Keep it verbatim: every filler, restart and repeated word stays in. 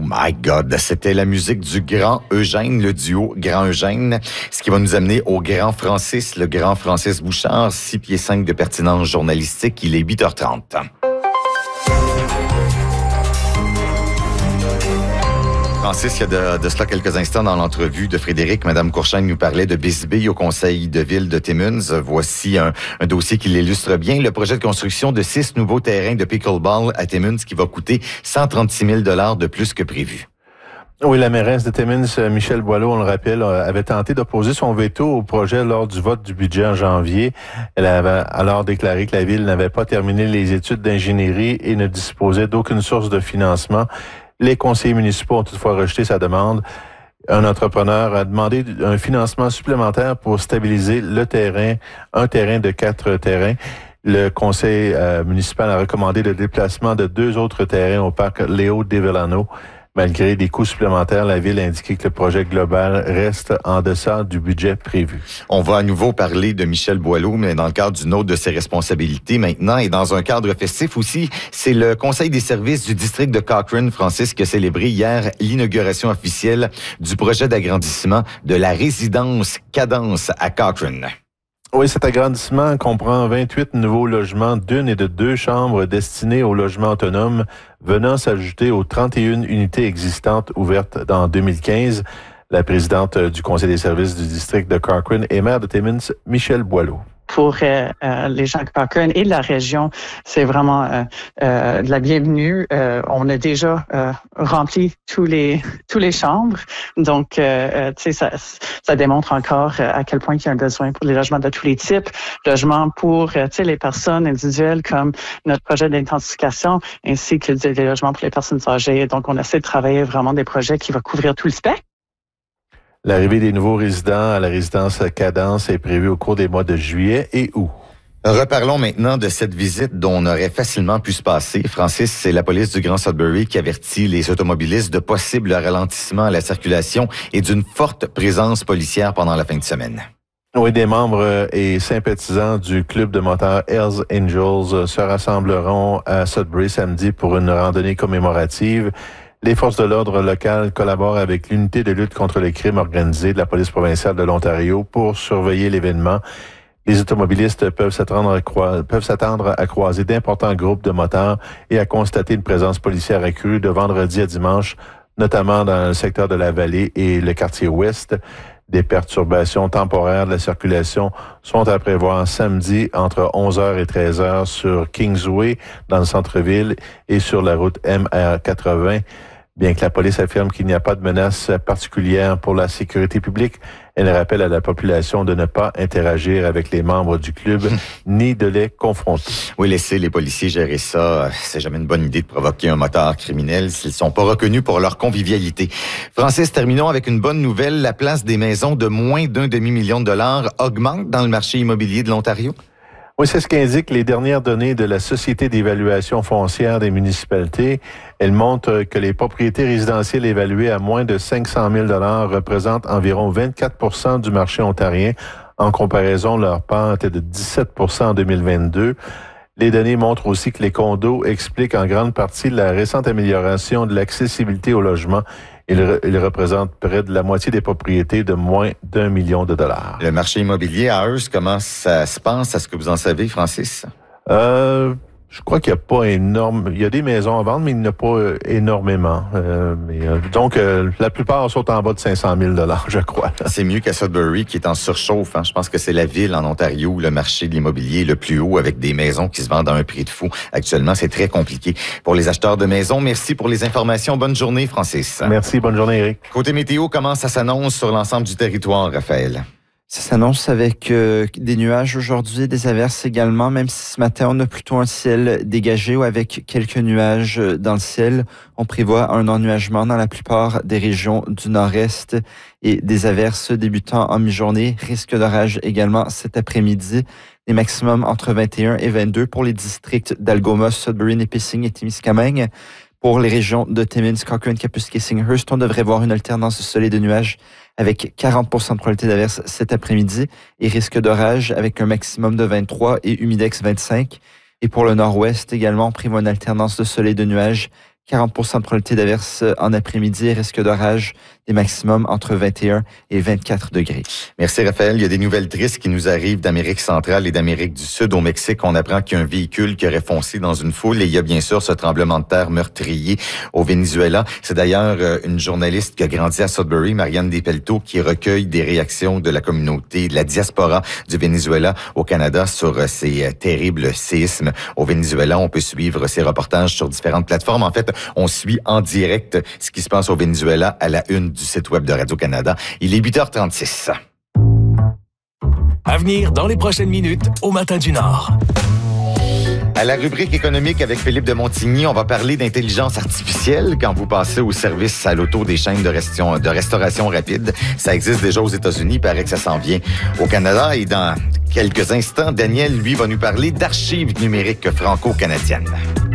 my God, c'était la musique du Grand Eugène, le duo Grand Eugène, ce qui va nous amener au Grand Francis, le Grand Francis Bouchard, six pieds cinq de pertinence journalistique, il est huit heures trente. Francis, il y a de, de cela quelques instants dans l'entrevue de Frédéric, Mme Courchaine nous parlait de Bisbee au conseil de ville de Timmins. Voici un, un dossier qui l'illustre bien. Le projet de construction de six nouveaux terrains de pickleball à Timmins qui va coûter cent trente-six mille dollars de plus que prévu. Oui, la mairesse de Timmins, Michèle Boileau, on le rappelle, avait tenté d'opposer son veto au projet lors du vote du budget en janvier. Elle avait alors déclaré que la ville n'avait pas terminé les études d'ingénierie et ne disposait d'aucune source de financement. Les conseillers municipaux ont toutefois rejeté sa demande. Un entrepreneur a demandé un financement supplémentaire pour stabiliser le terrain, un terrain de quatre terrains. Le conseil euh, municipal a recommandé le déplacement de deux autres terrains au parc Léo de Villano. Malgré des coûts supplémentaires, la ville a indiqué que le projet global reste en deçà du budget prévu. On va à nouveau parler de Michèle Boileau, mais dans le cadre d'une autre de ses responsabilités maintenant et dans un cadre festif aussi. C'est le Conseil des services du district de Cochrane, Francis, qui a célébré hier l'inauguration officielle du projet d'agrandissement de la résidence Cadence à Cochrane. Oui, cet agrandissement comprend vingt-huit nouveaux logements d'une et de deux chambres destinés au logement autonome, venant s'ajouter aux trente et une unités existantes ouvertes en deux mille quinze. La présidente du Conseil des services du district de Cochrane et maire de Timmins, Michèle Boileau. Pour euh, euh, les gens de Cochrane et de la région, c'est vraiment euh, euh, de la bienvenue. Euh, on a déjà euh, rempli tous les tous les chambres, donc euh, tu sais ça ça démontre encore à quel point il y a un besoin pour les logements de tous les types, logements pour tu sais les personnes individuelles comme notre projet d'intensification, ainsi que des logements pour les personnes âgées. Donc on essaie de travailler vraiment des projets qui vont couvrir tout le spectre. L'arrivée des nouveaux résidents à la résidence Cadence est prévue au cours des mois de juillet et août. Reparlons maintenant de cette visite dont on aurait facilement pu se passer. Francis, c'est la police du Grand Sudbury qui avertit les automobilistes de possibles ralentissements à la circulation et d'une forte présence policière pendant la fin de semaine. Oui, des membres et sympathisants du club de motards Hells Angels se rassembleront à Sudbury samedi pour une randonnée commémorative. Les forces de l'ordre locales collaborent avec l'unité de lutte contre les crimes organisés de la police provinciale de l'Ontario pour surveiller l'événement. Les automobilistes peuvent s'attendre à, croi- peuvent s'attendre à croiser d'importants groupes de motards et à constater une présence policière accrue de vendredi à dimanche, notamment dans le secteur de la vallée et le quartier ouest. Des perturbations temporaires de la circulation sont à prévoir samedi entre onze heures et treize heures sur Kingsway dans le centre-ville et sur la route M R quatre-vingts. Bien que la police affirme qu'il n'y a pas de menace particulière pour la sécurité publique, elle rappelle à la population de ne pas interagir avec les membres du club ni de les confronter. Oui, laisser les policiers gérer ça, c'est jamais une bonne idée de provoquer un motard criminel s'ils sont pas reconnus pour leur convivialité. Francis, terminons avec une bonne nouvelle. La place des maisons de moins d'un demi-million de dollars augmente dans le marché immobilier de l'Ontario. Oui, c'est ce qu'indiquent les dernières données de la Société d'évaluation foncière des municipalités. Elles montrent que les propriétés résidentielles évaluées à moins de cinq cent mille dollars représentent environ vingt-quatre pour cent du marché ontarien. En comparaison, leur part était de dix-sept pour cent en deux mille vingt-deux. Les données montrent aussi que les condos expliquent en grande partie la récente amélioration de l'accessibilité au logement. Ils, re, ils représentent près de la moitié des propriétés de moins d'un million de dollars. Le marché immobilier à Hearst, comment ça se passe? Est-ce que vous en savez, Francis? Euh, je crois qu'il n'y a pas énorme... Il y a des maisons à vendre, mais il n'y en a pas euh, énormément. Euh, mais, euh, donc, euh, la plupart sont en bas de cinq cent mille dollars, je crois. C'est mieux qu'à Sudbury, qui est en surchauffe. Hein. Je pense que c'est la ville en Ontario où le marché de l'immobilier est le plus haut, avec des maisons qui se vendent à un prix de fou. Actuellement, c'est très compliqué pour les acheteurs de maisons. Merci pour les informations. Bonne journée, Francis. Merci. Bonne journée, Eric. Côté météo, comment ça s'annonce sur l'ensemble du territoire, Raphaël? Ça s'annonce avec euh, des nuages aujourd'hui, des averses également, même si ce matin, on a plutôt un ciel dégagé ou avec quelques nuages dans le ciel. On prévoit un ennuagement dans la plupart des régions du nord-est et des averses débutant en mi-journée. Risque d'orage également cet après-midi. Les maximums entre vingt et un et vingt-deux pour les districts d'Algoma, Sudbury, Nipissing et Témiscamingue. Pour les régions de Timmins, Cochrane, Kapuskasing-Hearst, on devrait voir une alternance de soleil et de nuages avec quarante pour cent de probabilité d'averse cet après-midi et risque d'orage avec un maximum de vingt-trois et humidex vingt-cinq. Et pour le nord-ouest également, on prévoit une alternance de soleil et de nuages, quarante pour cent de probabilité d'averse en après-midi, risque d'orage, des maximums entre vingt et un et vingt-quatre degrés. Merci, Raphaël. Il y a des nouvelles tristes qui nous arrivent d'Amérique centrale et d'Amérique du Sud. Au Mexique, on apprend qu'il y a un véhicule qui aurait foncé dans une foule et il y a bien sûr ce tremblement de terre meurtrier au Venezuela. C'est d'ailleurs une journaliste qui a grandi à Sudbury, Marianne Despelto, qui recueille des réactions de la communauté, de la diaspora du Venezuela au Canada sur ces terribles séismes au Venezuela. On peut suivre ces reportages sur différentes plateformes. En fait, on suit en direct ce qui se passe au Venezuela à la une du site web de Radio-Canada. Il est huit heures trente-six. À venir dans les prochaines minutes au Matin du Nord. À la rubrique économique avec Philippe de Montigny, on va parler d'intelligence artificielle quand vous passez au service à l'auto des chaînes de, restion, de restauration rapide. Ça existe déjà aux États-Unis, il paraît que ça s'en vient au Canada. Et dans quelques instants, Daniel, lui, va nous parler d'archives numériques franco-canadiennes.